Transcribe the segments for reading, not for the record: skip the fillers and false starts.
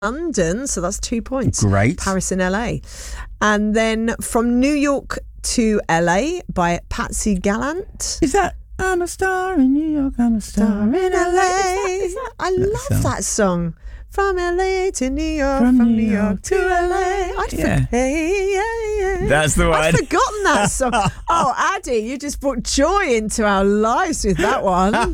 London, so that's 2 points. Great. Paris and LA. And then From New York to LA by Patsy Gallant. Is that I'm a star in New York, I'm a star in LA? I love that song. From LA to New York, from New York to LA. That's the one. I'd forgotten that song. Oh, Addy, you just brought joy into our lives with that one.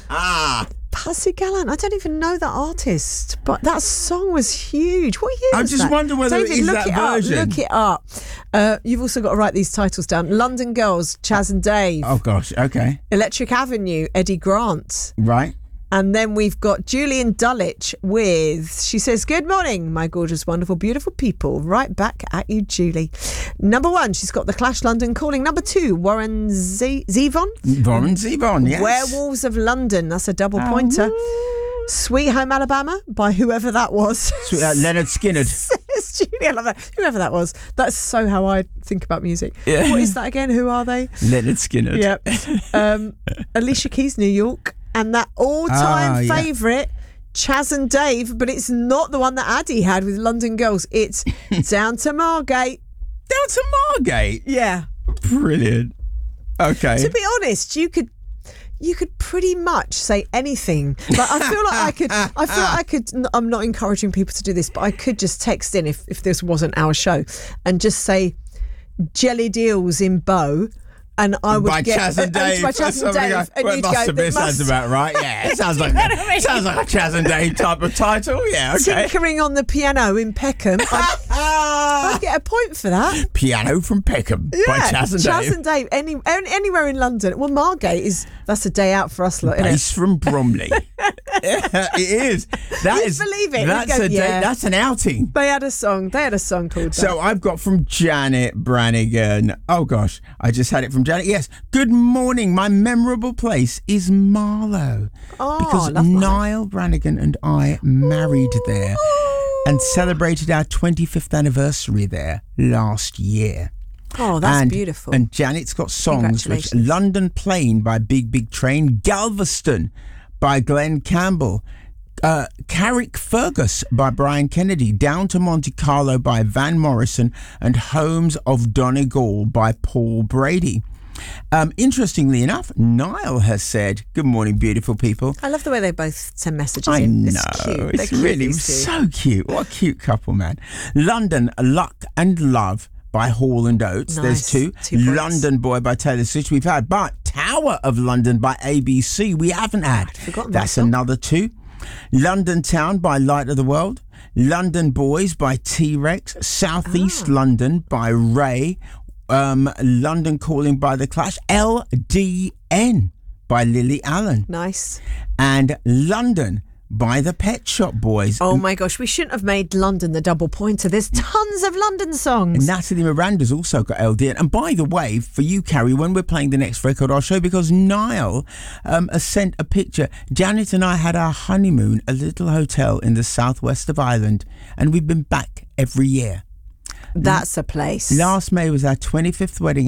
Patsy Gallant. I don't even know that artist, but that song was huge. What year I was just that? wonder whether David, it is look that it version. Up, look it up. You've also got to write these titles down. London Girls, Chaz and Dave. Oh, gosh. Okay. Electric Avenue, Eddie Grant. Right. And then we've got Julian Dulwich with, she says, good morning, my gorgeous, wonderful, beautiful people. Right back at you, Julie. Number 1, she's got The Clash, London Calling. Number 2, Warren Zevon. Warren Zevon, yes. Werewolves of London. That's a double pointer. Sweet Home Alabama by whoever that was. Leonard Skinner. Julie, I love that. Whoever that was. That's so how I think about music. Yeah. What is that again? Who are they? Leonard Skinner. Yep. Alicia Keys, New York. And that all-time favourite, Chaz and Dave, but it's not the one that Addy had with London Girls. It's Down to Margate. Down to Margate? Yeah. Brilliant. Okay. To be honest, you could pretty much say anything. Like, I feel like I could. I'm not encouraging people to do this, but I could just text in if this wasn't our show and just say Jelly Deals in Bow. And I would by get Chaz and Dave. By Chaz and Dave, and you'd go. Sounds about right. Yeah, it sounds like a Chaz and Dave type of title. Yeah, okay. Tinkering on the piano in Peckham. I'd get a point for that. Piano from Peckham by Chaz and Dave. Chaz and Dave. Anywhere in London. Well, Margate that's a day out for us lot, isn't it? Base from Bromley. Yeah, it is. Believe it. That's an outing. They had a song called that. So I've got from Janet Brannigan. Oh gosh, I just had it from Janet. Yes. Good morning. My memorable place is Marlow. Because Niall Brannigan and I married there and celebrated our 25th anniversary there last year. Oh, that's beautiful. And Janet's got songs which London Plane by Big Big Train, Galveston by Glenn Campbell, Carrickfergus by Brian Kennedy, Down to Monte Carlo by Van Morrison, and Homes of Donegal by Paul Brady. Interestingly enough, Niall has said, good morning, beautiful people. I love the way they both send messages I in. know. It's really so cute. What a cute couple, man. London, Luck and Love by Hall and Oates. Nice. There's 2. London Boy by Taylor Swift we've had. But Tower of London by ABC we haven't had. That's another 2. London Town by Light of the World. London Boys by T-Rex. Southeast London by Ray. London Calling by The Clash. LDN by Lily Allen. Nice. And London by the Pet Shop Boys. Oh my gosh, we shouldn't have made London the double pointer. There's tons of London songs. Natalie Miranda's also got LDN. And by the way, for you, Carrie, when we're playing the next record, I'll show you because Niall has sent a picture. Janet and I had our honeymoon at a little hotel in the southwest of Ireland, and we've been back every year. That's a place. Last May was our 25th wedding